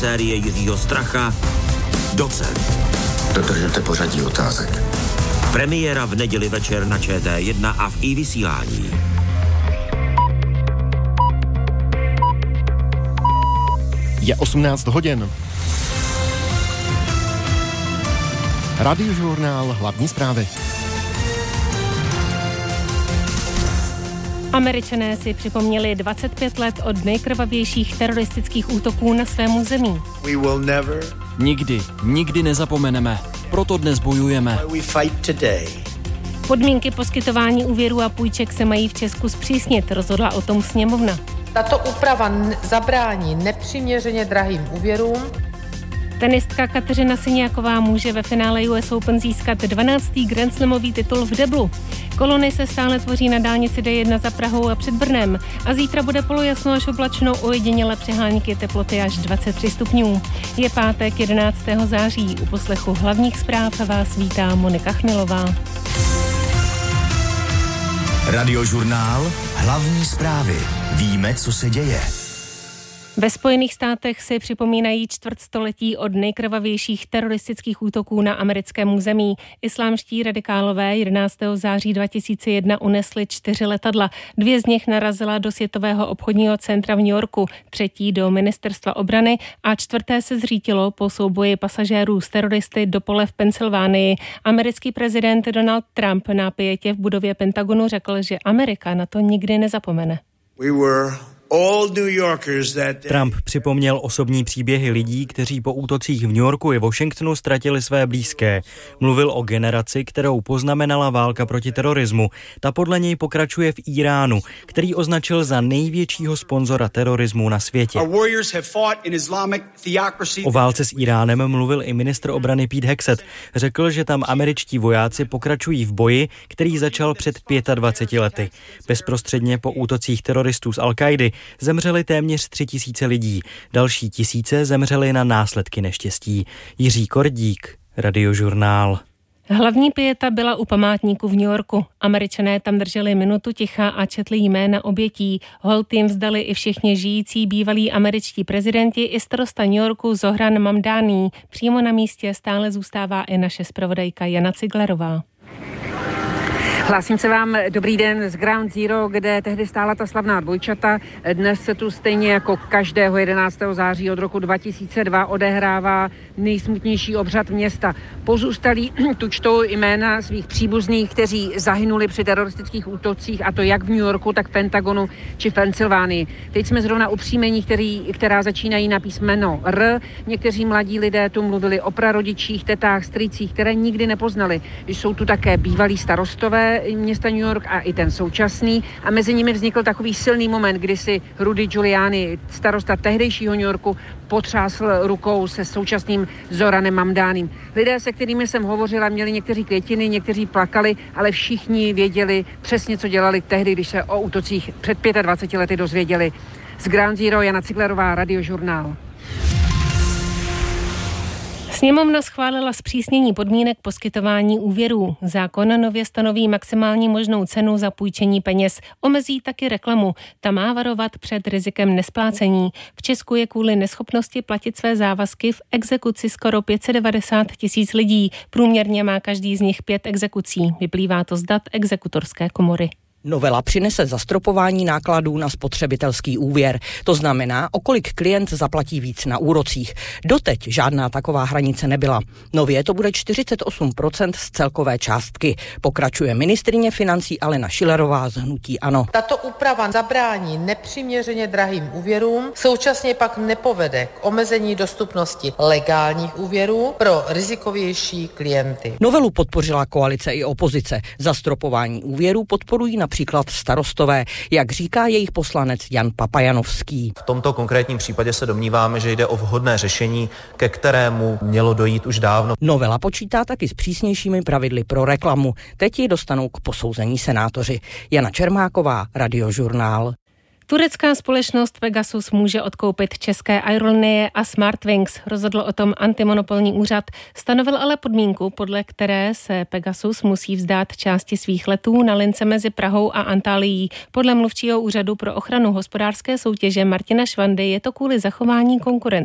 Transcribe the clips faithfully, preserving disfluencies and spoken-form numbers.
série Jiřího Stracha Docent. Dodržujte pořadí otázek. Premiéra v neděli večer na Č T jedna a v iVysílání. Je osmnáct hodin. Radiožurnál, hlavní zprávy. Američané si připomněli dvacet pět let od nejkrvavějších teroristických útoků na svém území. We will never, nikdy, nikdy nezapomeneme. Proto dnes bojujeme. we fight today. Podmínky poskytování úvěrů a půjček se mají v Česku zpřísnit, rozhodla o tom sněmovna. Tato úprava n- zabrání nepřiměřeně drahým úvěrům. Tenistka Kateřina Siniaková může ve finále U S Open získat dvanáctý Grand Slamový titul v deblu. Kolony se stále tvoří na dálnici D jedna za Prahou a před Brnem a zítra bude polojasno až oblačno, ojediněle přehánky teploty až dvacet tři stupňů. Je pátek jedenáctého září. U poslechu hlavních zpráv vás vítá Monika Chmilová. Radiožurnál, hlavní zprávy. Víme, co se děje. Ve Spojených státech si připomínají čtvrtstoletí od nejkrvavějších teroristických útoků na americkém území. Islámští radikálové jedenáctého září dva tisíce jedna unesli čtyři letadla. Dvě z nich narazila do Světového obchodního centra v New Yorku, třetí do ministerstva obrany a čtvrté se zřítilo po souboji pasažérů s teroristy do pole v Pensylvánii. Americký prezident Donald Trump na pietě v budově Pentagonu řekl, že Amerika na to nikdy nezapomene. We were all New Yorkers that day. Trump připomněl osobní příběhy lidí, kteří po útocích v New Yorku i Washingtonu ztratili své blízké. Mluvil o generaci, kterou poznamenala válka proti terorismu. Ta podle něj pokračuje v Iránu, který označil za největšího sponzora terorismu na světě. Our warriors have fought in Islamic theocracy. O válce s Iránem mluvil i ministr obrany Pete Hegseth. Řekl, že tam američtí vojáci pokračují v boji, který začal před dvaceti pěti lety. Bezprostředně po útocích teroristů z Al-Kaidy zemřeli téměř tři tisíce lidí. Další tisíce zemřeli na následky neštěstí. Jiří Kordík, Radiožurnál. Hlavní pieta byla u památníku v New Yorku. Američané tam drželi minutu ticha a četli jména obětí. Hold jim vzdali i všichni žijící bývalí američtí prezidenti i starosta New Yorku Zohran Mamdani. Přímo na místě stále zůstává i naše zpravodajka Jana Ciglerová. Hlásím se vám, dobrý den z Ground Zero, kde tehdy stála ta slavná dvojčata. Dnes se tu stejně jako každého jedenáctého září od roku dva tisíce dva odehrává nejsmutnější obřad města. Pozůstalí tu čtou jména svých příbuzných, kteří zahynuli při teroristických útocích, a to jak v New Yorku, tak v Pentagonu či v Pensylvánii. Teď jsme zrovna u příjmení, který, která začínají na písmeno R. Někteří mladí lidé tu mluvili o prarodičích, tetách, strýcích, které nikdy nepoznali. Jsou tu také bývalí starostové města New York a i ten současný, a mezi nimi vznikl takový silný moment, kdy si Rudy Giuliani, starosta tehdejšího New Yorku, potřásl rukou se současným Zoranem Mamdánim. Lidé, se kterými jsem hovořila, měli někteří květiny, někteří plakali, ale všichni věděli přesně, co dělali tehdy, když se o útocích před dvaceti pěti lety dozvěděli. Z Ground Zero Jana Ciglerová, Radiožurnál. Sněmovna schválila zpřísnění podmínek poskytování úvěrů. Zákon nově stanoví maximální možnou cenu za půjčení peněz. Omezí taky reklamu. Ta má varovat před rizikem nesplácení. V Česku je kvůli neschopnosti platit své závazky v exekuci skoro pět set devadesát tisíc lidí. Průměrně má každý z nich pět exekucí. Vyplývá to z dat exekutorské komory. Novela přinese zastropování nákladů na spotřebitelský úvěr. To znamená, o kolik klient zaplatí víc na úrocích. Doteď žádná taková hranice nebyla. Nově to bude čtyřicet osm procent z celkové částky. Pokračuje ministryně financí Alena Schillerová z hnutí ANO. Tato úprava zabrání nepřiměřeně drahým úvěrům, současně pak nepovede k omezení dostupnosti legálních úvěrů pro rizikovější klienty. Novelu podpořila koalice i opozice. Zastropování úvěrů podporují na například starostové, jak říká jejich poslanec Jan Papajanovský. V tomto konkrétním případě se domníváme, že jde o vhodné řešení, ke kterému mělo dojít už dávno. Novela počítá taky s přísnějšími pravidly pro reklamu. Teď ji dostanou k posouzení senátoři. Jana Čermáková, Radiožurnál. Turecká společnost Pegasus může odkoupit české aerolinie a Smartwings. Rozhodl o tom antimonopolní úřad. Stanovil ale podmínku, podle které se Pegasus musí vzdát části svých letů na lince mezi Prahou a Antálií. Podle mluvčího úřadu pro ochranu hospodářské soutěže Martina Švandy je to kvůli zachování konkurence.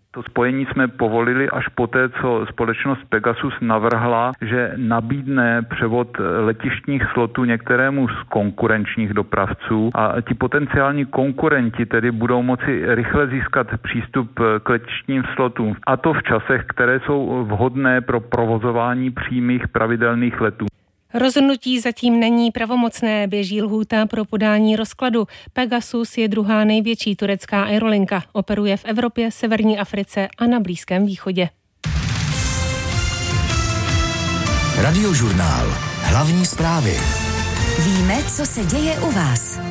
To spojení jsme povolili až poté, co společnost Pegasus navrhla, že nabídne převod letištních slotů některému z konkurenčních dopravců a ti potenciální konkurenti tedy budou moci rychle získat přístup k letištním slotům. A to v časech, které jsou vhodné pro provozování přímých pravidelných letů. Rozhodnutí zatím není pravomocné, běží lhůta pro podání rozkladu. Pegasus je druhá největší turecká aerolinka, operuje v Evropě, severní Africe a na Blízkém východě. Radiožurnál. Hlavní zprávy. Víme, co se děje u vás.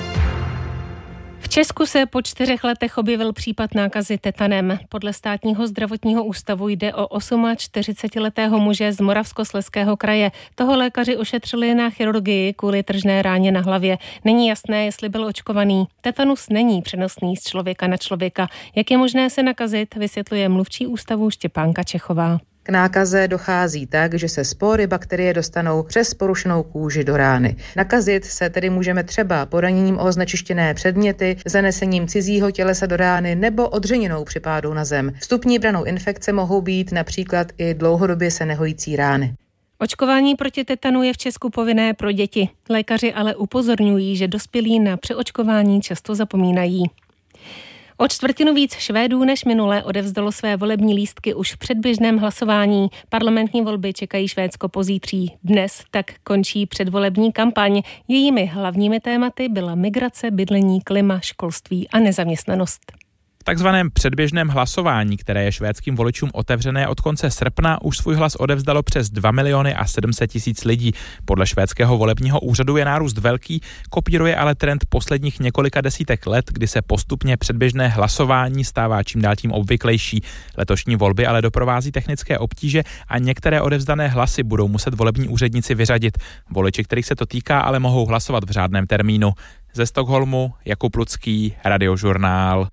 V Česku se po čtyřech letech objevil případ nákazy tetanem. Podle státního zdravotního ústavu jde o čtyřicetiosmiletého muže z Moravskoslezského kraje. Toho lékaři ošetřili na chirurgii kvůli tržné ráně na hlavě. Není jasné, jestli byl očkovaný. Tetanus není přenosný z člověka na člověka. Jak je možné se nakazit, vysvětluje mluvčí ústavu Štěpánka Čechová. K nákaze dochází tak, že se spory bakterie dostanou přes porušenou kůži do rány. Nakazit se tedy můžeme třeba poraněním o znečištěné předměty, zanesením cizího tělesa do rány nebo odřeninou při pádu na zem. Vstupní branou infekce mohou být například i dlouhodobě se nehojící rány. Očkování proti tetanu je v Česku povinné pro děti. Lékaři ale upozorňují, že dospělí na přeočkování často zapomínají. O čtvrtinu víc Švédů než minule odevzdalo své volební lístky už v předběžném hlasování. Parlamentní volby čekají Švédsko pozítří. Dnes tak končí předvolební kampaň. Jejími hlavními tématy byla migrace, bydlení, klima, školství a nezaměstnanost. V takzvaném předběžném hlasování, které je švédským voličům otevřené od konce srpna, už svůj hlas odevzdalo přes dva miliony a sedm set tisíc lidí. Podle švédského volebního úřadu je nárůst velký, kopíruje ale trend posledních několika desítek let, kdy se postupně předběžné hlasování stává čím dál tím obvyklejší. Letošní volby ale doprovází technické obtíže a některé odevzdané hlasy budou muset volební úředníci vyřadit. Voliči, kterých se to týká, ale mohou hlasovat v řádném termínu. Ze Stockholmu Jakub Lucký, Radiožurnál.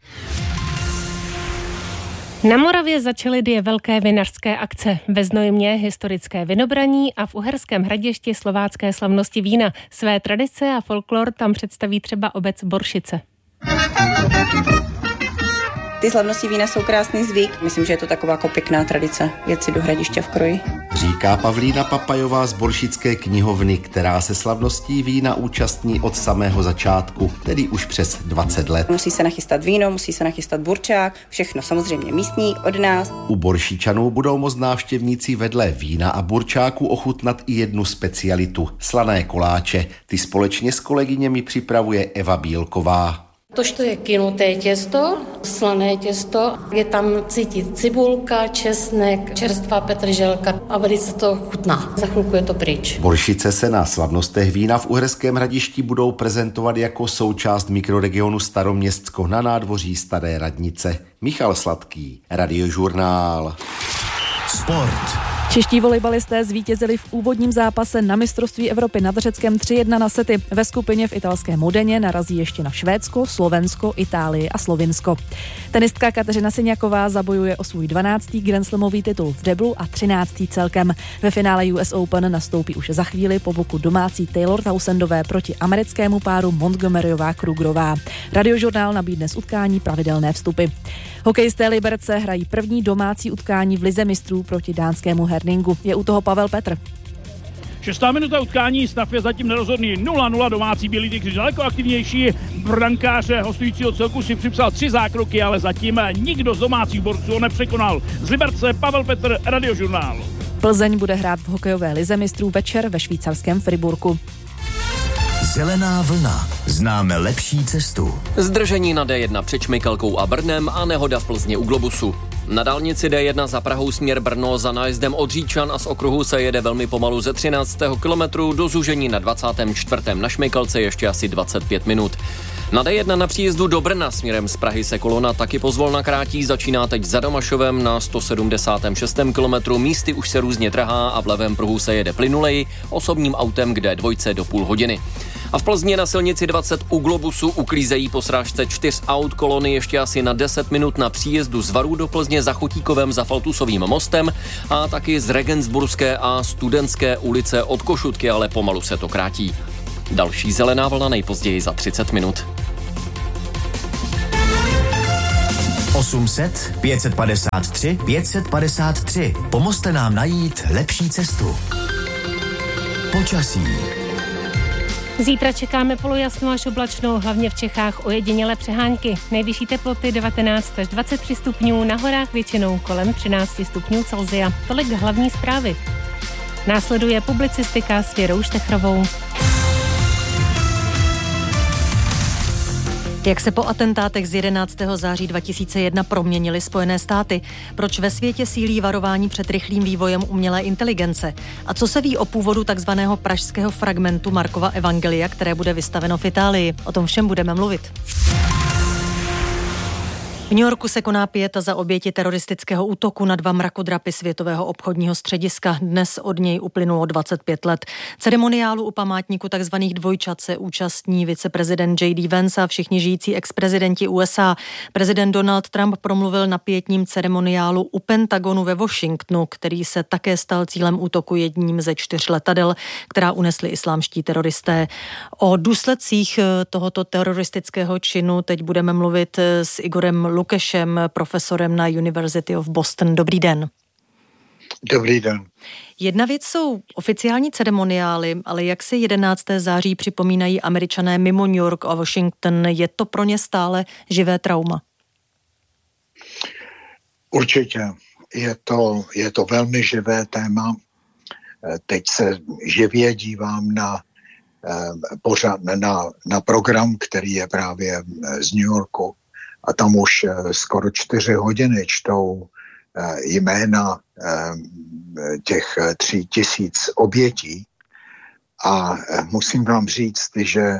Na Moravě začaly dvě velké vinařské akce. Ve Znojmě historické vinobraní a v Uherském Hradišti slovácké slavnosti vína. Své tradice a folklor tam představí třeba obec Boršice. Ty slavnosti vína jsou krásný zvyk. Myslím, že je to taková jako pěkná tradice jet si do Hradiště v kroji. Říká Pavlína Papajová z Boršické knihovny, která se slavností vína účastní od samého začátku, tedy už přes dvacet let. Musí se nachystat víno, musí se nachystat burčák, všechno samozřejmě místní od nás. U Boršičanů budou moct návštěvníci vedle vína a burčáku ochutnat i jednu specialitu, slané koláče. Ty společně s kolegyněmi připravuje Eva Bílková. Tož to je kynuté těsto, slané těsto, je tam cítit cibulka, česnek, čerstvá petrželka a velice to chutná. Za chvilku je to pryč. Boršice se na slavnostech vína v Uherském Hradišti budou prezentovat jako součást mikroregionu Staroměstsko na nádvoří Staré radnice. Michal Sladký, Radiožurnál. Sport. Čeští volejbalisté zvítězili v úvodním zápase na mistrovství Evropy nad Řeckem tři jedna na sety. Ve skupině v italském Modeně narazí ještě na Švédsko, Slovensko, Itálii a Slovinsko. Tenistka Kateřina Syňaková zabojuje o svůj dvanáctý grandslamový titul v deblu a třináctý celkem. Ve finále U S Open nastoupí už za chvíli po boku domácí Taylor Townsendové proti americkému páru Montgomeryová Krugerová. Radiožurnál nabídne z utkání pravidelné vstupy. Hokejisté Liberce hrají první domácí utkání v lize mistrů proti dánskému Herningu. Je u toho Pavel Petr. Šestá minuta utkání, stav je zatím nerozhodný nula nula, domácí Bílý tygři daleko aktivnější. Brankáře hostujícího celku si připsal tři zákroky, ale zatím nikdo z domácích borců ho nepřekonal. Z Liberce Pavel Petr, Radiožurnál. Plzeň bude hrát v hokejové lize mistrů večer ve švýcarském Friburku. Zelená vlna. Známe lepší cestu. Zdržení na D jedna před Šmejkalkou a Brnem a nehoda v Plzni u Globusu. Na dálnici D jedna za Prahou směr Brno za nájezdem od Říčan a z okruhu se jede velmi pomalu ze třináctého kilometru do zúžení na dvacátém čtvrtém Na Šmejkalce ještě asi dvacet pět minut. Na D jedna na příjezdu do Brna směrem z Prahy se kolona taky pozvolna krátí, začíná teď za Domašovem na sto sedmdesátém šestém kilometru, místy už se různě trhá a v levém pruhu se jede plynuleji, osobním autem k D dva do půl hodiny. A v Plzni na silnici dvacet u Globusu uklízejí po srážce čtyř aut kolony ještě asi na deset minut na příjezdu z Varů do Plzně za Chotíkovem za Faltusovým mostem a taky z Regensburské a Studentské ulice od Košutky, ale pomalu se to krátí. Další zelená vlna nejpozději za třicet minut. osm set pět padesát tři pět padesát tři. Pomozte nám najít lepší cestu. Počasí. Zítra čekáme polojasnou až oblačnou, hlavně v Čechách ojedinělé přehánky. Nejvyšší teploty devatenáct až dvacet tři stupňů, na horách většinou kolem třináct stupňů Celsia. Tolik hlavní zprávy. Následuje publicistika s Věrou Štechrovou. Jak se po atentátech z jedenáctého září dva tisíce jedna proměnily Spojené státy? Proč ve světě sílí varování před rychlým vývojem umělé inteligence? A co se ví o původu takzvaného pražského fragmentu Markova evangelia, které bude vystaveno v Itálii? O tom všem budeme mluvit. V New Yorku se koná pieta za oběti teroristického útoku na dva mrakodrapy Světového obchodního střediska. Dnes od něj uplynulo dvacet pět let. Ceremoniálu u památníku tzv. Dvojčat se účastní viceprezident J D Vance a všichni žijící ex-prezidenti U S A. Prezident Donald Trump promluvil na pietním ceremoniálu u Pentagonu ve Washingtonu, který se také stal cílem útoku jedním ze čtyř letadel, která unesli islámští teroristé. O důsledcích tohoto teroristického činu teď budeme mluvit s Igorem Lukešem, profesorem na University of Boston. Dobrý den. Dobrý den. Jedna věc jsou oficiální ceremoniály, ale jak si jedenáctého září připomínají Američané mimo New York a Washington, je to pro ně stále živé trauma? Určitě. Je to, je to velmi živé téma. Teď se živě dívám na, pořád, na, na program, který je právě z New Yorku. A tam už skoro čtyři hodiny čtou jména těch tří tisíc obětí. A musím vám říct, že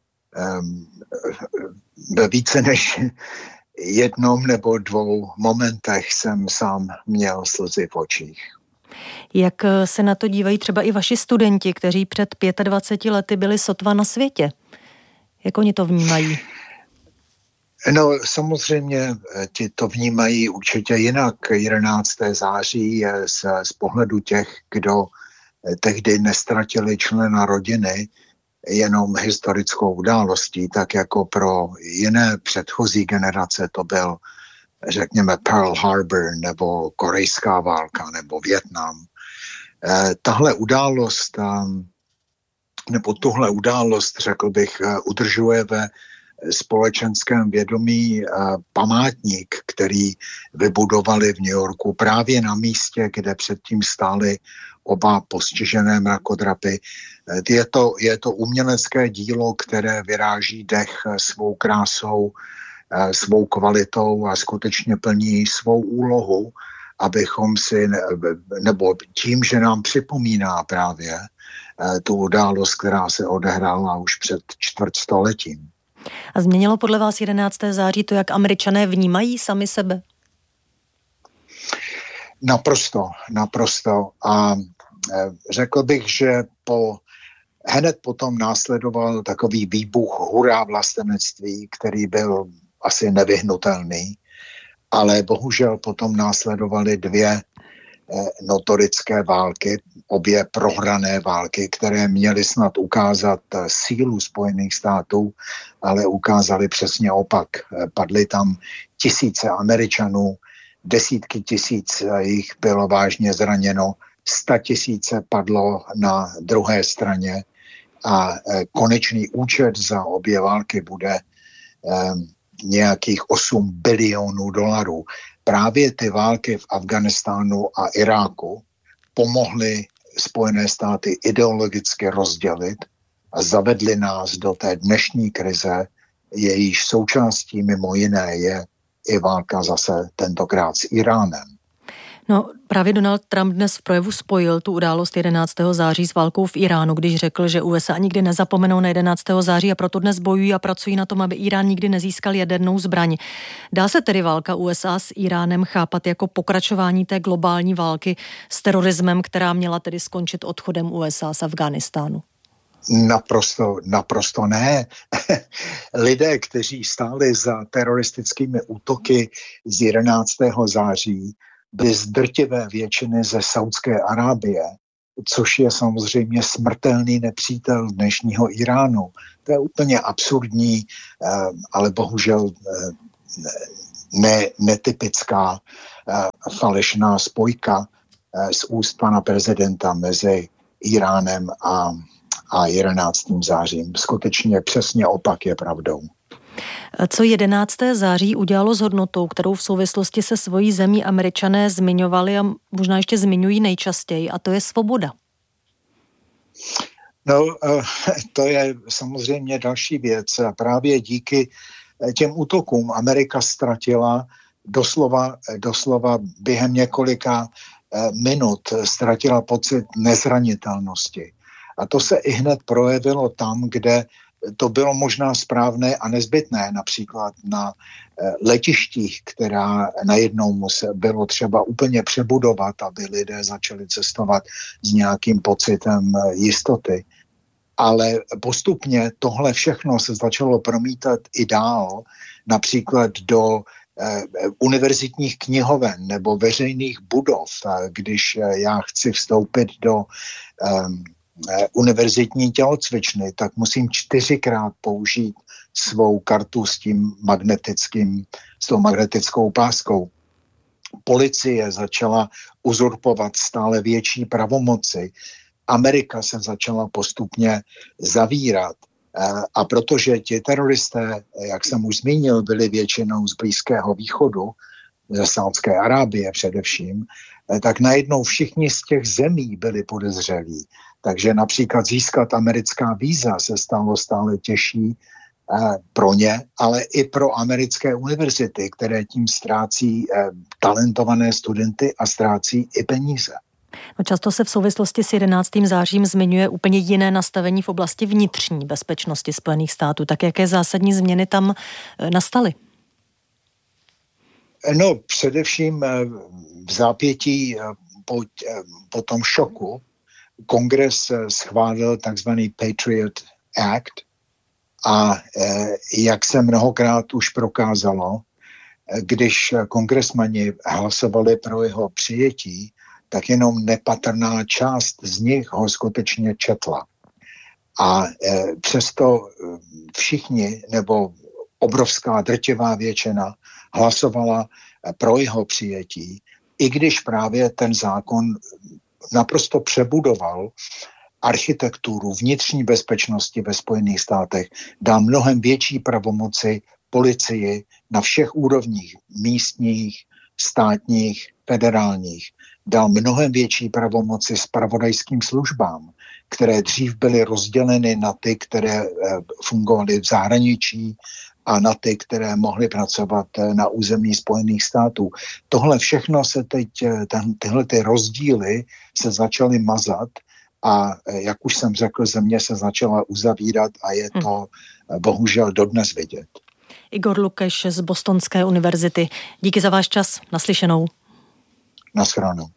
ve více než jednom nebo dvou momentech jsem sám měl slzy v očích. Jak se na to dívají třeba i vaši studenti, kteří před dvaceti pěti lety byli sotva na světě? Jak oni to vnímají? No, samozřejmě ti to vnímají určitě jinak. jedenáctého září je z, z pohledu těch, kdo tehdy nestratili člena rodiny jenom historickou událostí, tak jako pro jiné předchozí generace to byl, řekněme, Pearl Harbor nebo korejská válka nebo Vietnam. Eh, tahle událost, eh, nebo tuhle událost, řekl bych, eh, udržuje ve společenském vědomí památník, který vybudovali v New Yorku právě na místě, kde předtím stály oba postižené mrakodrapy. Je to, je to umělecké dílo, které vyráží dech svou krásou, svou kvalitou a skutečně plní svou úlohu, abychom si, nebo tím, že nám připomíná právě tu událost, která se odehrála už před čtvrtstoletím. A změnilo podle vás jedenáctého září to, jak Američané vnímají sami sebe? Naprosto, naprosto. A řekl bych, že po, hned potom následoval takový výbuch hurá vlastenectví, který byl asi nevyhnutelný, ale bohužel potom následovaly dvě notorické války, obě prohrané války, které měly snad ukázat sílu Spojených států, ale ukázaly přesně opak. Padly tam tisíce Američanů, desítky tisíc jich bylo vážně zraněno, sta tisíce padlo na druhé straně a konečný účet za obě války bude nějakých osm bilionů dolarů. Právě ty války v Afghánistánu a Iráku pomohly Spojené státy ideologicky rozdělit a zavedly nás do té dnešní krize, jejíž součástí mimo jiné je i válka zase tentokrát s Iránem. No, právě Donald Trump dnes v projevu spojil tu událost jedenáctého září s válkou v Iránu, když řekl, že U S A nikdy nezapomenou na jedenáctého září a proto dnes bojují a pracují na tom, aby Irán nikdy nezískal jadernou zbraň. Dá se tedy válka U S A s Iránem chápat jako pokračování té globální války s terorismem, která měla tedy skončit odchodem U S A z Afghánistánu? Naprosto, naprosto ne. Lidé, kteří stáli za teroristickými útoky z jedenáctého září, byly z drtivé většiny ze Saudské Arábie, což je samozřejmě smrtelný nepřítel dnešního Iránu. To je úplně absurdní, ale bohužel ne, netypická falešná spojka z úst pana prezidenta mezi Iránem a, a jedenáctým zářím. Skutečně přesně opak je pravdou. Co jedenáctého září udělalo s hodnotou, kterou v souvislosti se svojí zemí Američané zmiňovali a možná ještě zmiňují nejčastěji, a to je svoboda? No, to je samozřejmě další věc. Právě díky těm útokům Amerika ztratila doslova, doslova během několika minut ztratila pocit nezranitelnosti. A to se i hned projevilo tam, kde to bylo možná správné a nezbytné, například na letištích, která najednou bylo třeba úplně přebudovat, aby lidé začali cestovat s nějakým pocitem jistoty. Ale postupně tohle všechno se začalo promítat i dál, například do eh, univerzitních knihoven nebo veřejných budov. Když já chci vstoupit do eh, univerzitní tělocvičny, tak musím čtyřikrát použít svou kartu s tím magnetickým, s tou magnetickou páskou. Policie začala uzurpovat stále větší pravomoci. Amerika se začala postupně zavírat. A protože ti teroristé, jak jsem už zmínil, byli většinou z Blízkého východu, ze Saúdské Arábie především, tak najednou všichni z těch zemí byli podezřelí. Takže například získat americká víza se stalo stále těžší pro ně, ale i pro americké univerzity, které tím ztrácí talentované studenty a ztrácí i peníze. No často se v souvislosti s jedenáctým zářím zmiňuje úplně jiné nastavení v oblasti vnitřní bezpečnosti Spojených států. Tak jaké zásadní změny tam nastaly? No především v zápětí po, po tom šoku Kongres schválil takzvaný Patriot Act a jak se mnohokrát už prokázalo, když kongresmani hlasovali pro jeho přijetí, tak jenom nepatrná část z nich ho skutečně četla. A e, přesto všichni, nebo obrovská drtivá většina hlasovala pro jeho přijetí, i když právě ten zákon naprosto přebudoval architekturu vnitřní bezpečnosti ve Spojených státech, dal mnohem větší pravomoci policii na všech úrovních, místních, státních, federálních, dal mnohem větší pravomoci zpravodajským službám, které dřív byly rozděleny na ty, které fungovaly v zahraničí a na ty, které mohly pracovat na území Spojených států. Tohle všechno se teď, ten, tyhle ty rozdíly se začaly mazat a jak už jsem řekl, země se začala uzavírat a je to hmm. bohužel dodnes vidět. Igor Lukeš z Bostonské univerzity. Díky za váš čas. Naslyšenou. Naschledanou.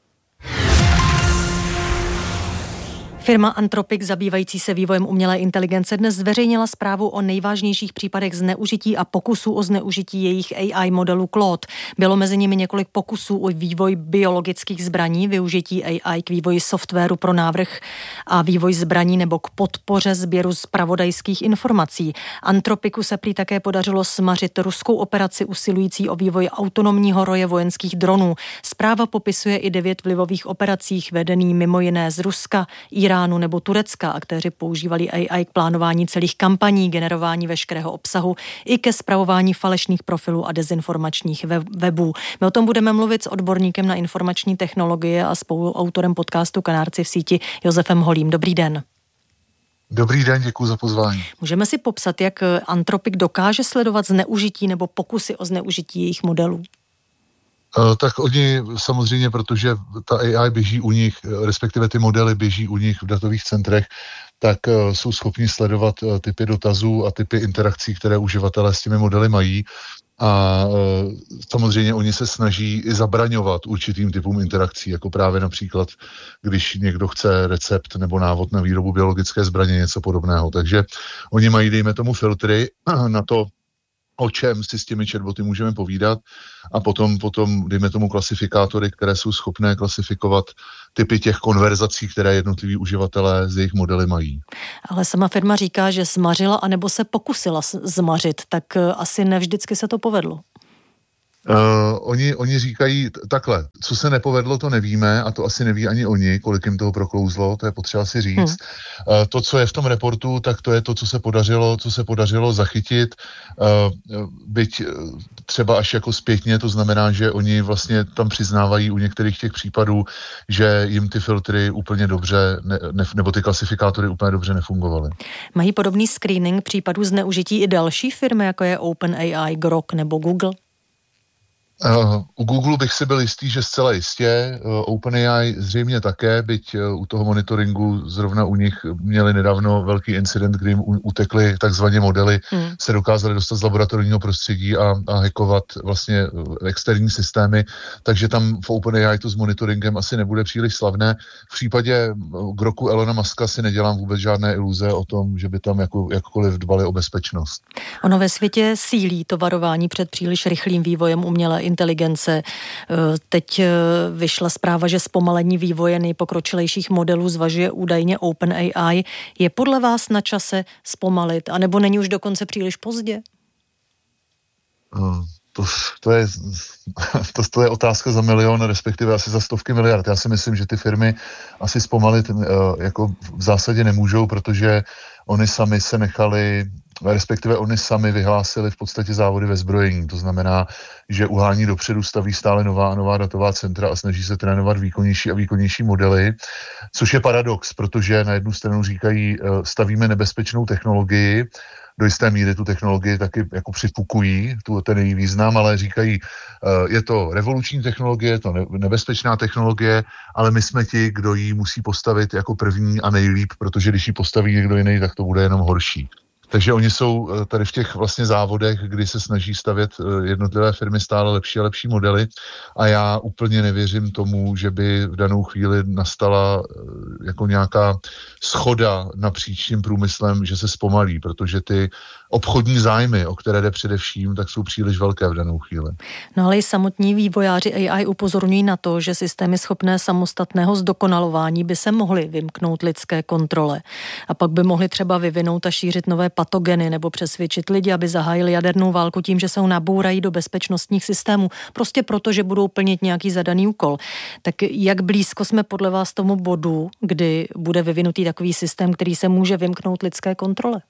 Firma Anthropic, zabývající se vývojem umělé inteligence, dnes zveřejnila zprávu o nejvážnějších případech zneužití a pokusů o zneužití jejich A I modelu Claude. Bylo mezi nimi několik pokusů o vývoj biologických zbraní, využití A I k vývoji softwaru pro návrh a vývoj zbraní nebo k podpoře sběru zpravodajských informací. Anthropicu se prý také podařilo smařit ruskou operaci usilující o vývoj autonomního roje vojenských dronů. Zpráva popisuje i devět vlivových operacích vedený mimo jiné z Ruska, Iránu nebo Turecka. Aktéři používali A I k plánování celých kampaní, generování veškerého obsahu i ke spravování falešných profilů a dezinformačních webů. My o tom budeme mluvit s odborníkem na informační technologie a spoluautorem podcastu Kanárci v síti Josefem Holým. Dobrý den. Dobrý den, děkuji za pozvání. Můžeme si popsat, jak Anthropic dokáže sledovat zneužití nebo pokusy o zneužití jejich modelů? Tak oni samozřejmě, protože ta A I běží u nich, respektive ty modely běží u nich v datových centrech, tak jsou schopni sledovat typy dotazů a typy interakcí, které uživatelé s těmi modely mají. A samozřejmě oni se snaží i zabraňovat určitým typům interakcí, jako právě například, když někdo chce recept nebo návod na výrobu biologické zbraně, něco podobného. Takže oni mají, dejme tomu, filtry na to, o čem si s těmi chatboty můžeme povídat a potom, potom dejme tomu klasifikátory, které jsou schopné klasifikovat typy těch konverzací, které jednotliví uživatelé z jejich modely mají. Ale sama firma říká, že zmařila anebo se pokusila zmařit, tak asi nevždycky se to povedlo. Uh, oni, oni říkají t- takhle, co se nepovedlo, to nevíme a to asi neví ani oni, kolik jim toho proklouzlo, to je potřeba si říct. Hmm. Uh, to, co je v tom reportu, tak to je to, co se podařilo, co se podařilo zachytit, uh, byť třeba až jako zpětně, to znamená, že oni vlastně tam přiznávají u některých těch případů, že jim ty filtry úplně dobře, ne, ne, nebo ty klasifikátory úplně dobře nefungovaly. Mají podobný screening případů zneužití i další firmy, jako je OpenAI, Grok nebo Google? Uh, u Google bych si byl jistý, že zcela jistě, uh, OpenAI zřejmě také, byť uh, u toho monitoringu zrovna u nich měli nedávno velký incident, kdy jim utekly takzvané modely, hmm. se dokázali dostat z laboratorního prostředí a, a hackovat vlastně externí systémy, takže tam v OpenAI to s monitoringem asi nebude příliš slavné. V případě Groku Elona Muska si nedělám vůbec žádné iluze o tom, že by tam jako, jakkoliv dbali o bezpečnost. Ono ve světě sílí to varování před příliš rychlým vývojem umělé inteligence. Teď vyšla zpráva, že zpomalení vývoje nejpokročilejších modelů zvažuje údajně OpenAI. Je podle vás na čase zpomalit, anebo není už dokonce příliš pozdě? To, to, je, to, to je otázka za milion, respektive asi za stovky miliard. Já si myslím, že ty firmy asi zpomalit jako v zásadě nemůžou, protože oni sami se nechali, respektive oni sami vyhlásili v podstatě závody ve zbrojení. To znamená, že uhání dopředu, staví stále nová a nová datová centra a snaží se trénovat výkonnější a výkonnější modely, což je paradox, protože na jednu stranu říkají, stavíme nebezpečnou technologii, do jisté míry tu technologii taky jako přifukují, tu, ten její význam, ale říkají, je to revoluční technologie, je to nebezpečná technologie, ale my jsme ti, kdo ji musí postavit jako první a nejlíp, protože když ji postaví někdo jiný, tak to bude jenom horší. Takže oni jsou tady v těch vlastně závodech, kdy se snaží stavět jednotlivé firmy stále lepší a lepší modely a já úplně nevěřím tomu, že by v danou chvíli nastala jako nějaká shoda napříč tím průmyslem, že se zpomalí, protože ty obchodní zájmy, o které jde především, tak jsou příliš velké v danou chvíli. No ale i samotní vývojáři A I upozorňují na to, že systémy schopné samostatného zdokonalování by se mohly vymknout lidské kontrole a pak by mohly třeba vyvinout a šířit nové patogeny nebo přesvědčit lidi, aby zahájili jadernou válku tím, že se ho nabourají do bezpečnostních systémů, prostě proto, že budou plnit nějaký zadaný úkol. Tak jak blízko jsme podle vás tomu bodu, kdy bude vyvinutý takový systém, který se může vymknout lidské kontrole?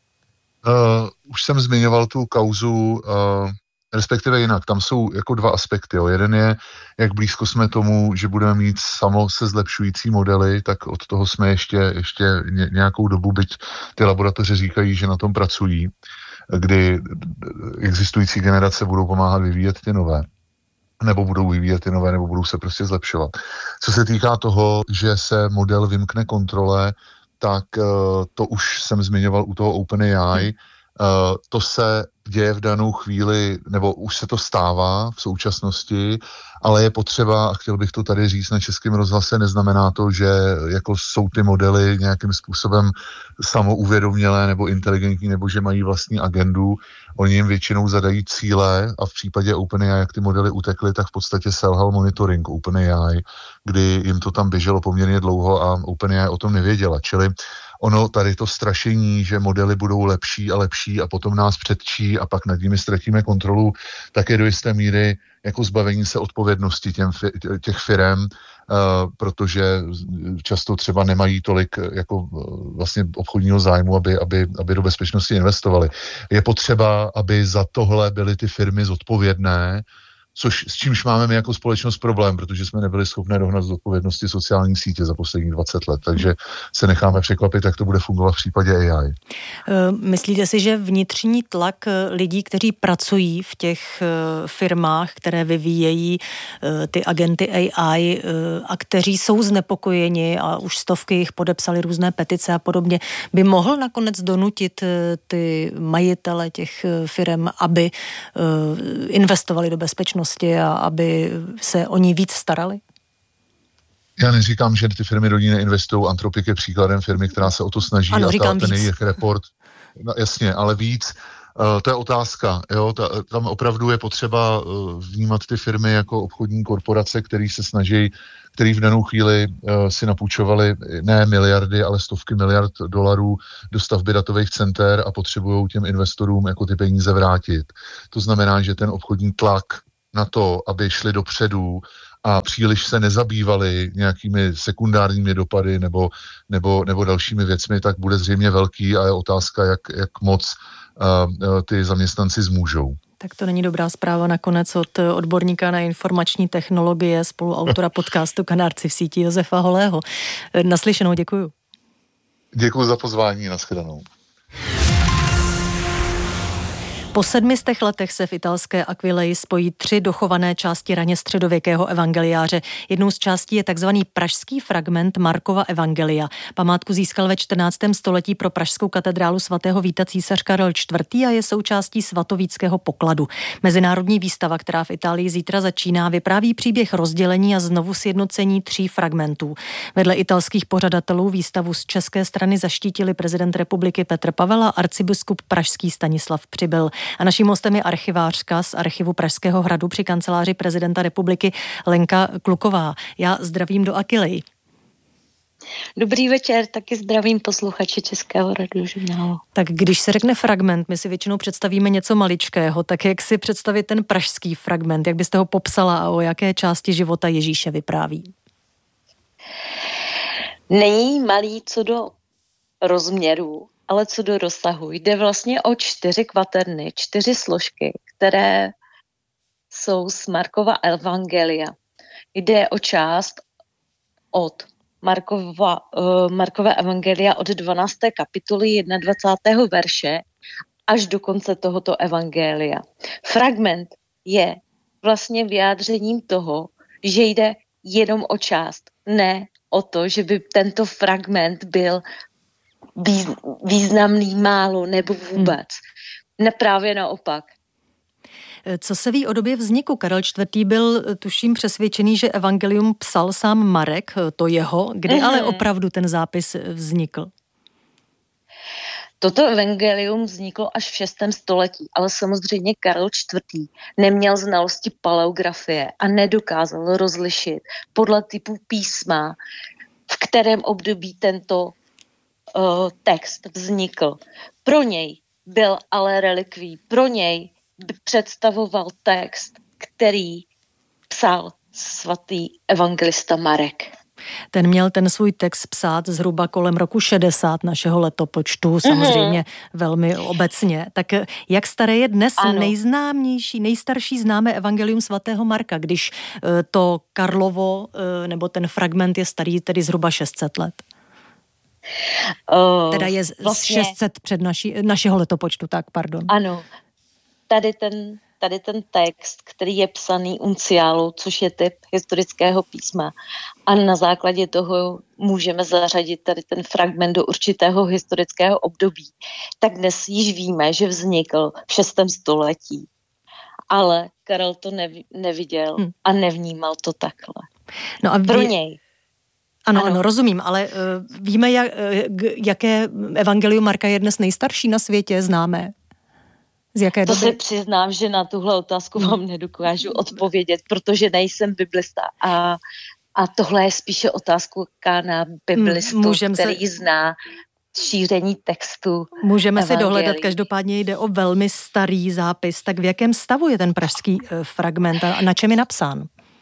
Uh, už jsem zmiňoval tu kauzu, uh, respektive jinak, tam jsou jako dva aspekty. Jo. Jeden je, jak blízko jsme tomu, že budeme mít samo se zlepšující modely, tak od toho jsme ještě, ještě nějakou dobu, byť ty laboratoře říkají, že na tom pracují, kdy existující generace budou pomáhat vyvíjet ty nové. Nebo budou vyvíjet ty nové, nebo budou se prostě zlepšovat. Co se týká toho, že se model vymkne kontrole, tak uh, to už jsem zmiňoval u toho OpenAI. Uh, to se děje v danou chvíli, nebo už se to stává v současnosti, ale je potřeba, a chtěl bych to tady říct na Českém rozhlase, neznamená to, že jako jsou ty modely nějakým způsobem samouvědomělé nebo inteligentní, nebo že mají vlastní agendu. Oni jim většinou zadají cíle a v případě OpenAI, jak ty modely utekly, tak v podstatě selhal monitoring OpenAI, kdy jim to tam běželo poměrně dlouho a OpenAI o tom nevěděla. Čili ono tady to strašení, že modely budou lepší a lepší a potom nás předčí a pak nad nimi ztratíme kontrolu, tak je do jisté míry jako zbavení se odpovědnosti těm, těch firem, uh, protože často třeba nemají tolik jako vlastně obchodního zájmu, aby, aby, aby do bezpečnosti investovali. Je potřeba, aby za tohle byly ty firmy zodpovědné, což s čímž máme my jako společnost problém, protože jsme nebyli schopni dohnat z odpovědnosti sociální sítě za posledních dvacet let, takže se necháme překvapit, jak to bude fungovat v případě A I. Myslíte si, že vnitřní tlak lidí, kteří pracují v těch firmách, které vyvíjejí ty agenty A I a kteří jsou znepokojeni a už stovky jich podepsali různé petice a podobně, by mohl nakonec donutit ty majitele těch firm, aby investovali do bezpečnosti a aby se o ní víc starali? Já neříkám, že ty firmy do ní neinvestují. Anthropic je příkladem firmy, která se o to snaží. Ano, a ta, ten jejich report, no, jasně, ale víc. Uh, to je otázka. Jo? Ta, tam opravdu je potřeba uh, vnímat ty firmy jako obchodní korporace, který se snaží, který v danou chvíli uh, si napůjčovali ne miliardy, ale stovky miliard dolarů do stavby datových center a potřebují těm investorům jako ty peníze vrátit. To znamená, že ten obchodní tlak na to, aby šli dopředu a příliš se nezabývali nějakými sekundárními dopady nebo, nebo, nebo dalšími věcmi, tak bude zřejmě velký a je otázka, jak, jak moc uh, ty zaměstnanci zmůžou. Tak to není dobrá zpráva nakonec od odborníka na informační technologie, spoluautora podcastu Kanárci v síti Josefa Holého. Naslyšenou, děkuju. Děkuji za pozvání, nashledanou. Po sedmistech letech se v italské Aquileji spojí tři dochované části raně středověkého evangeliáře. Jednou z částí je takzvaný pražský fragment Markova evangelia. Památku získal ve čtrnáctém století pro pražskou katedrálu svatého Víta císař Karel čtvrtý. a je součástí svatovíckého pokladu. Mezinárodní výstava, která v Itálii zítra začíná, vypráví příběh rozdělení a znovu sjednocení tří fragmentů. Vedle italských pořadatelů výstavu z české strany zaštítili prezident republiky Petr Pavel a arcibiskup pražský Stanislav Přibyl. A naším hostem je archivářka z archivu Pražského hradu při kanceláři prezidenta republiky Lenka Kluková. Já zdravím do Aquileji. Dobrý večer, taky zdravím posluchače Českého radiožurnálu. Tak když se řekne fragment, my si většinou představíme něco maličkého, tak jak si představit ten pražský fragment, jak byste ho popsala a o jaké části života Ježíše vypráví? Není malý co do rozměru, ale co do rozsahu. Jde vlastně o čtyři kvaterny, čtyři složky, které jsou z Markova evangelia. Jde o část od Markova, uh, Markova evangelia od dvanácté kapitoly dvacátého prvního verše až do konce tohoto evangelia. Fragment je vlastně vyjádřením toho, že jde jenom o část, ne o to, že by tento fragment byl významný málo nebo vůbec. Ne, právě naopak. Co se ví o době vzniku? Karel čtvrtý. byl, tuším, přesvědčený, že evangelium psal sám Marek, to jeho, kdy mm-hmm. ale opravdu ten zápis vznikl? Toto evangelium vzniklo až v šestém století, ale samozřejmě Karel čtvrtý. neměl znalosti paleografie a nedokázal rozlišit podle typu písma, v kterém období tento Uh, text vznikl. Pro něj byl ale relikví. Pro něj představoval text, který psal svatý evangelista Marek. Ten měl ten svůj text psát zhruba kolem roku šedesát našeho letopočtu, samozřejmě mm-hmm. velmi obecně. Tak jak staré je dnes ano. nejznámější, nejstarší známé evangelium svatého Marka, když uh, to Karlovo, uh, nebo ten fragment je starý tedy zhruba šest set let? Uh, teda je vlastně, šest set před naši, našeho letopočtu, tak pardon. Ano, tady ten, tady ten text, který je psaný unciálou, což je typ historického písma, a na základě toho můžeme zařadit tady ten fragment do určitého historického období, tak dnes již víme, že vznikl v šestém století, ale Karel to nevi, neviděl hmm. a nevnímal to takhle. No a vy... Pro něj Ano, ano, ano, rozumím, ale uh, víme, jak, jaké evangelium Marka je dnes nejstarší na světě, známé? Z jaké to doby? se přiznám, že na tuhle otázku vám nedokážu odpovědět, protože nejsem biblista a, a tohle je spíše otázka na biblistu, Můžem který se... zná šíření textu. Můžeme evangelií. si dohledat, každopádně jde o velmi starý zápis. Tak v jakém stavu je ten pražský uh, fragment a na čem je napsán?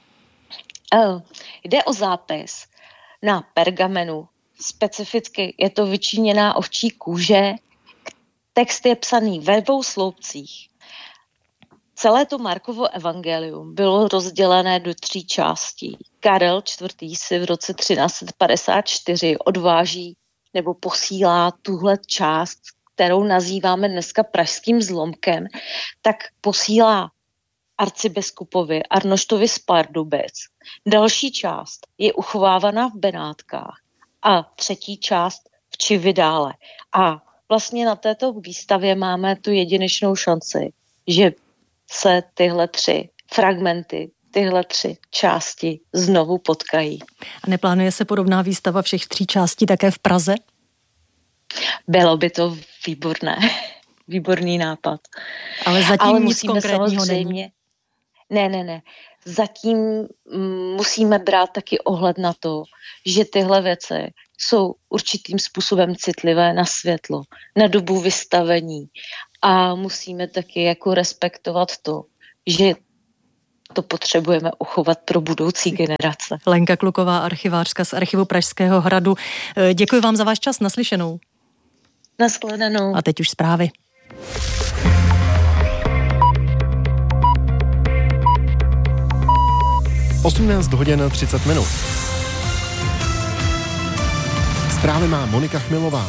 Uh, jde o zápis na pergamenu. Specificky je to vyčiněná ovčí kůže. Text je psaný ve dvou sloupcích. Celé to Markovo evangelium bylo rozdělené do tří částí. Karel čtvrtý. si v roce třináct set padesát čtyři odváží nebo posílá tuhle část, kterou nazýváme dneska pražským zlomkem, tak posílá arcibiskupovi Arnoštovi z Pardubic. Další část je uchovávána v Benátkách a třetí část v Čividále. A vlastně na této výstavě máme tu jedinečnou šanci, že se tyhle tři fragmenty, tyhle tři části znovu potkají. A neplánuje se podobná výstava všech tří částí také v Praze? Bylo by to výborné. Výborný nápad. Ale zatím Ale nic konkrétního není. Ne, ne, ne. Zatím musíme brát taky ohled na to, že tyhle věci jsou určitým způsobem citlivé na světlo, na dobu vystavení a musíme taky jako respektovat to, že to potřebujeme uchovat pro budoucí generace. Lenka Kluková, archivářka z Archivu Pražského hradu. Děkuji vám za váš čas, naslyšenou. Nashledanou. A teď už zprávy. osmnáct hodin třicet minut. Zprávy má Monika Chmilová.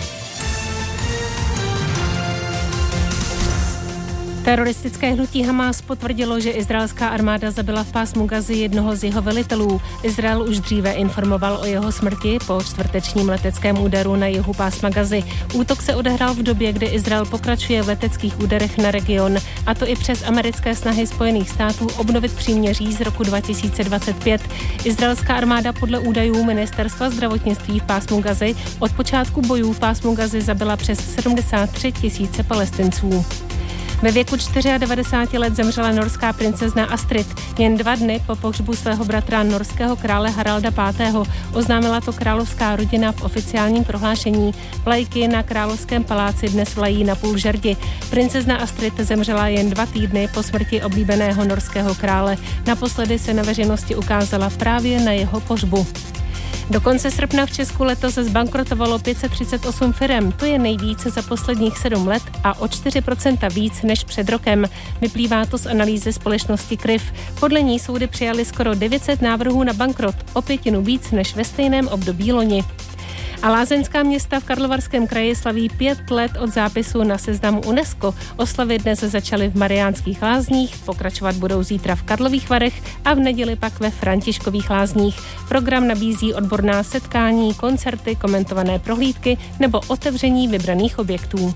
Teroristické hnutí Hamás potvrdilo, že izraelská armáda zabila v pásmu Gazy jednoho z jeho velitelů. Izrael už dříve informoval o jeho smrti po čtvrtečním leteckém úderu na jihu pásma Gazy. Útok se odehrál v době, kdy Izrael pokračuje v leteckých úderech na region, a to i přes americké snahy Spojených států obnovit příměří z roku dva tisíce dvacet pět. Izraelská armáda podle údajů Ministerstva zdravotnictví v pásmu Gazy od počátku bojů v pásmu Gazy zabila přes sedmdesát tři tisíce Palestinců. Ve věku devadesát čtyři let zemřela norská princezna Astrid. Jen dva dny po pohřbu svého bratra norského krále Haralda pátého. Oznámila to královská rodina v oficiálním prohlášení. Vlajky na královském paláci dnes vlají na půl žerdi. Princezna Astrid zemřela jen dva týdny po smrti oblíbeného norského krále. Naposledy se na veřejnosti ukázala právě na jeho pohřbu. Do konce srpna v Česku letos zbankrotovalo pět set třicet osm firem. To je nejvíce za posledních sedm let a o čtyři procenta víc než před rokem. Vyplývá to z analýzy společnosti Kryv. Podle ní soudy přijali skoro devět set návrhů na bankrot, o pětinu víc než ve stejném období loni. A lázeňská města v Karlovarském kraji slaví pět let od zápisu na seznamu UNESCO. Oslavy dnes začaly v Mariánských lázních, pokračovat budou zítra v Karlových Varech a v neděli pak ve Františkových lázních. Program nabízí odborná setkání, koncerty, komentované prohlídky nebo otevření vybraných objektů.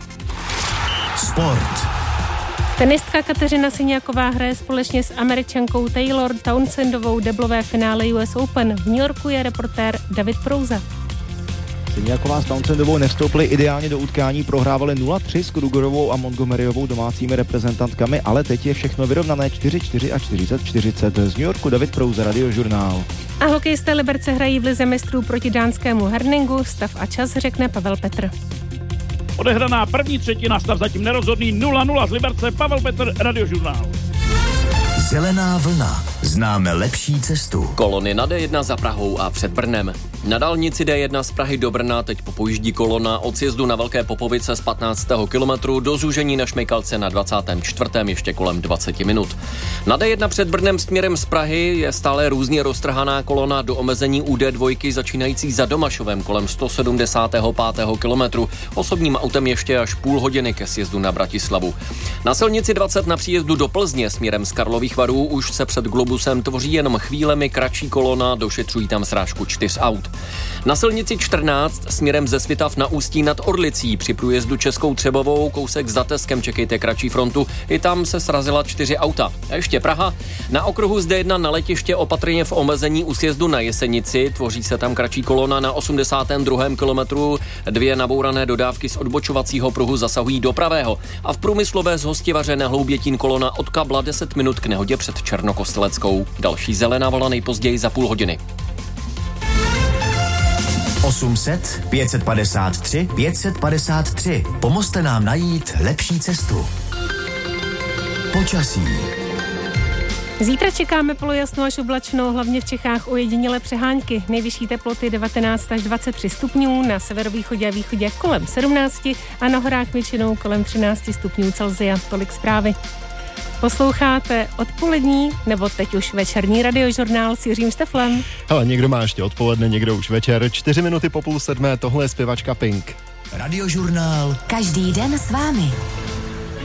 Sport. Tenistka Kateřina Syňáková hraje společně s Američankou Taylor Townsendovou deblové finále U S Open. V New Yorku je reportér David Prouza. Syňáková s Townsendovou nevstoupily ideálně do utkání, prohrávali nula tři s Krugerovou a Montgomeryovou domácími reprezentantkami, ale teď je všechno vyrovnané čtyři čtyři a čtyřicet čtyřicet. Z New Yorku David Prouza, Radiožurnál. A hokejisté Liberce hrají v lize mistrů proti dánskému Herningu. Stav a čas řekne Pavel Petr. Odehraná první třetina, stav zatím nerozhodný, nula nula z Liberce, Pavel Petr, Radiožurnál. Zelená vlna. Známe lepší cestu. Kolony na D jedna za Prahou a před Brnem. Na dálnici D jedna z Prahy do Brna teď popojíždí kolona od sjezdu na Velké Popovice z patnáctého kilometru do zúžení na Šmejkalce na dvacátém čtvrtém ještě kolem dvacet minut. Na D jedna před Brnem směrem z Prahy je stále různě roztrhaná kolona do omezení U D dva začínající za Domašovem kolem sto sedmdesátého pátého kilometru. Osobním autem ještě až půl hodiny ke sjezdu na Bratislavu. Na silnici dvacet na příjezdu do Plzně směrem z Karlových Varů už se před Globusem tvoří jenom chvílemi kratší kolona, došetřují tam srážku čtyř aut. Na silnici čtrnáct směrem ze Svitav na Ústí nad Orlicí při průjezdu Českou Třebovou kousek za Teskem čekejte kratší frontu, i tam se srazila čtyři auta. A ještě Praha. Na okruhu z D jedna na letiště opatrně v omezení u sjezdu na Jesenici, tvoří se tam kratší kolona na osmdesátém druhém kilometru, dvě nabourané dodávky z odbočovacího pruhu zasahují do pravého a v průmyslové zhostivaře na Hloubětín kolona od Kabla deset minut k nehodě před Černokosteleckou. Další zelená vlna nejpozději za půl hodiny. osm set, pět set padesát tři, pět set padesát tři. Pomozte nám najít lepší cestu. Počasí. Zítra čekáme polojasno až oblačno, hlavně v Čechách ojedinělé přehánky. Nejvyšší teploty devatenáct až dvacet tři stupňů, na severovýchodě a východě kolem sedmnáct a na horách většinou kolem třináct stupňů Celsia. Tolik zprávy. Posloucháte odpolední, nebo teď už večerní Radiožurnál s Jiřím Šteflem. Ale někdo má ještě odpoledne, někdo už večer. Čtyři minuty po půl sedmé, tohle je zpěvačka Pink. Radiožurnál. Každý den s vámi.